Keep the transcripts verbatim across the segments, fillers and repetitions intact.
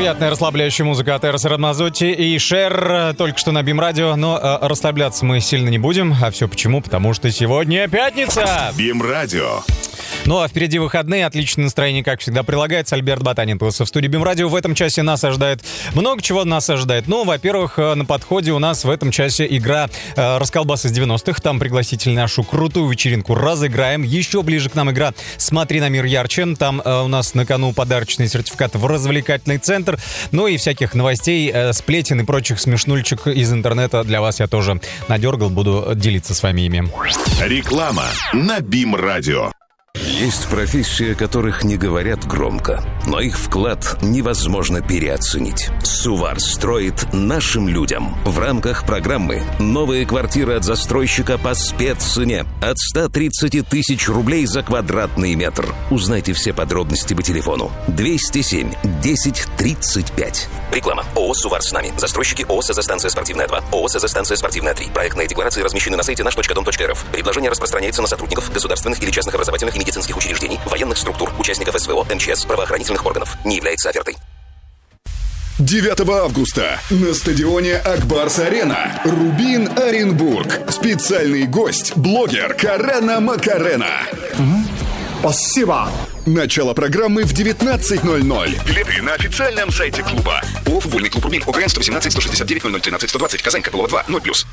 Приятная расслабляющая музыка от Эрос Рамазотти и Шер только что на Бим Радио, но э, расслабляться мы сильно не будем. А все почему? Потому что сегодня пятница! Бим Радио. Ну а впереди выходные, отличное настроение, как всегда, прилагается. Альберт Ботанин в студии Бим Радио. В этом часе нас ожидает много чего нас ожидает. Ну, во-первых, на подходе у нас в этом часе игра э, «Расколбас» из девяностых. Там пригласите нашу крутую вечеринку разыграем. Еще ближе к нам игра «Смотри на мир ярче». Там э, у нас на кону подарочный сертификат в развлекательный центр. Ну и всяких новостей, э, сплетен и прочих смешнульчик из интернета для вас я тоже надергал. Буду делиться с вами ими. Реклама на Бим Радио. Есть профессии, о которых не говорят громко, но их вклад невозможно переоценить. Сувар строит нашим людям. В рамках программы «Новые квартиры от застройщика по спеццене» от сто тридцать тысяч рублей за квадратный метр. Узнайте все подробности по телефону двести семь десять тридцать пять. Реклама. ООО «Сувар с нами». Застройщики ООО «СЗ-станция спортивная два», ООО «СЗ-станция спортивная три». Проектные декларации размещены на сайте наш точка дом точка рф. Предложение распространяется на сотрудников государственных или частных образовательных и медицинских учреждений, военных структур, участников СВО, МЧС, правоохранительных органов. Не является офертой. девятого августа на стадионе Акбарс-Арена Рубин Оренбург. Специальный гость – блогер Карена Макарена. Спасибо. Начало программы в девятнадцать ноль ноль. Билеты на официальном сайте клуба. О, футбольный клуб Рубин. ОГРН сто восемнадцать сто шестьдесят девять ноль ноль тринадцать сто двадцать. Казань, Копылова два, ноль плюс.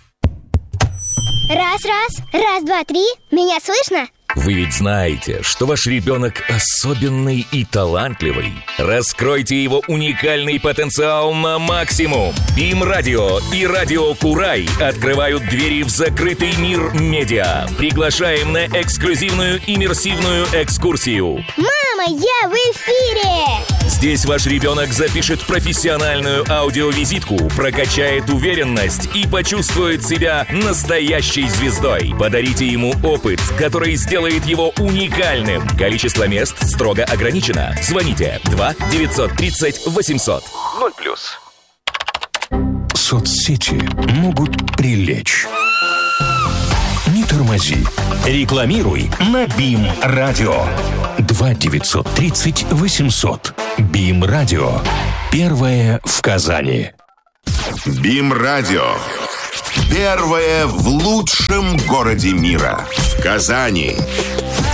Раз, раз, раз, два, три. Меня слышно? Вы ведь знаете, что ваш ребенок особенный и талантливый. Раскройте его уникальный потенциал на максимум. Бим Радио и Радио Курай открывают двери в закрытый мир медиа. Приглашаем на эксклюзивную иммерсивную экскурсию. Мама, я в эфире! Здесь ваш ребенок запишет профессиональную аудиовизитку, прокачает уверенность и почувствует себя настоящей звездой. Подарите ему опыт, который сделает его уникальным. Количество мест строго ограничено. Звоните два девятьсот тридцать восемьсот. ноль плюс. Соцсети могут прилечь. Не тормози. Рекламируй на Бим Радио. два девятьсот тридцать восемьсот. Бим Радио. Первое в Казани. Бим Радио. Первое в лучшем городе мира. В Казани.